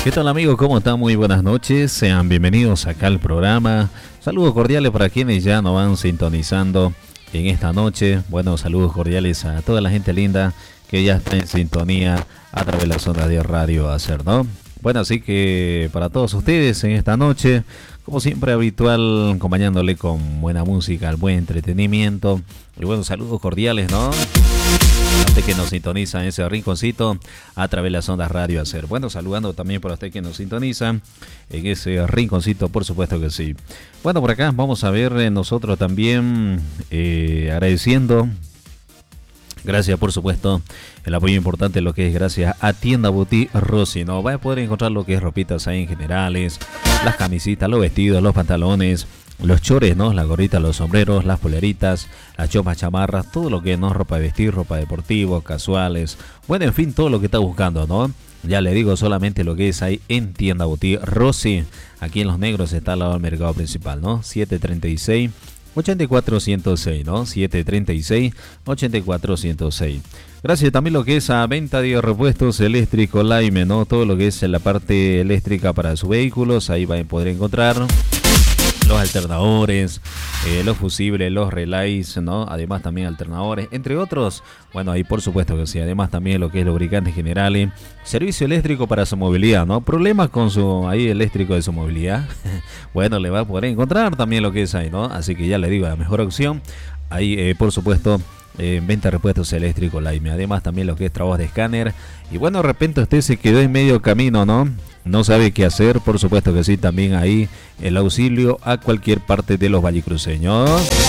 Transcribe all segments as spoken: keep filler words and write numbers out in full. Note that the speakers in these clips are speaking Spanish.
¿Qué tal amigos? ¿Cómo están? Muy buenas noches. Sean bienvenidos acá al programa. Saludos cordiales para quienes ya nos van sintonizando en esta noche. Bueno, saludos cordiales a toda la gente linda que ya está en sintonía a través de las ondas de Radio Hacer, ¿no? Bueno, así que para todos ustedes en esta noche, como siempre habitual, acompañándole con buena música, buen entretenimiento y buenos saludos cordiales, ¿no? Usted que nos sintoniza en ese rinconcito a través de las ondas Radio Hacer. Bueno, saludando también para usted que nos sintoniza en ese rinconcito, por supuesto que sí. Bueno, por acá vamos a ver eh, nosotros también eh, agradeciendo. Gracias, por supuesto, el apoyo importante, lo que es gracias a Tienda Boutique Rossi, ¿no? Va a poder encontrar lo que es ropitas ahí en generales, las camisitas, los vestidos, los pantalones, los chores, ¿no? Las gorritas, los sombreros, las poleritas, las chopas, chamarras, todo lo que no es ropa de vestir, ropa deportiva, casuales, bueno, en fin, todo lo que está buscando, ¿no? Ya le digo solamente lo que es ahí en Tienda Boutique Rossi. Aquí en Los Negros está al lado del mercado principal, ¿no? siete treinta y seis ochenta y cuatro ciento seis, ¿no? siete treinta y seis ochenta y cuatro ciento seis. Gracias también lo que es a venta de repuestos eléctricos Laime, ¿no? Todo lo que es en la parte eléctrica para sus vehículos, ahí van a poder encontrar los alternadores, eh, los fusibles, los relays, ¿no? Además también alternadores, entre otros. Bueno, ahí por supuesto que sí. Además también lo que es lubricantes generales, servicio eléctrico para su movilidad, ¿no? Problemas con su ahí eléctrico de su movilidad. Bueno, le va a poder encontrar también lo que es ahí, ¿no? Así que ya le digo, la mejor opción. Ahí, eh, por supuesto, en eh, venta de repuestos eléctricos Laime. Además también lo que es trabajo de escáner. Y bueno, de repente usted se quedó en medio camino, ¿no? No sabe qué hacer, por supuesto que sí, también ahí el auxilio a cualquier parte de los vallecruceños.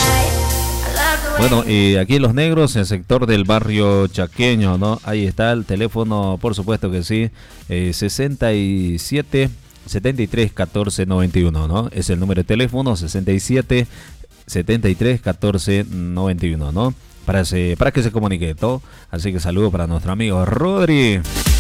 Bueno, y aquí en Los Negros, en el sector del barrio chaqueño, ¿no? Ahí está el teléfono, por supuesto que sí, eh, sesenta y siete setenta y tres catorce noventa y uno, ¿no? Es el número de teléfono, sesenta y siete setenta y tres catorce noventa y uno, ¿no? Para, se, para que se comunique todo. Así que saludo para nuestro amigo Rodri.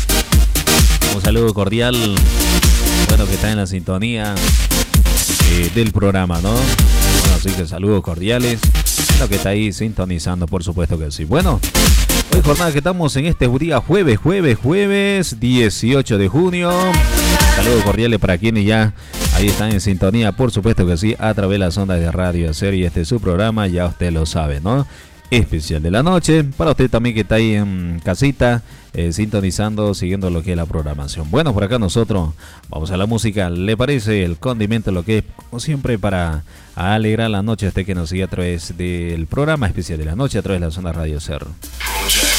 Un saludo cordial, bueno, que está en la sintonía eh, del programa, ¿no? Bueno, así que saludos cordiales, bueno, que está ahí sintonizando, por supuesto que sí. Bueno, hoy jornada que estamos en este día jueves, jueves, jueves, dieciocho de junio. Saludos cordiales para quienes ya ahí están en sintonía, por supuesto que sí, a través de las ondas de Radio Hacer, y este es su programa, ya usted lo sabe, ¿no? Especial de la noche, para usted también que está ahí en casita, eh, sintonizando, siguiendo lo que es la programación. Bueno, por acá nosotros vamos a la música, ¿le parece? El condimento, lo que es, como siempre, para alegrar la noche a usted que nos sigue a través del programa especial de la noche, a través de la zona Radio Hacer.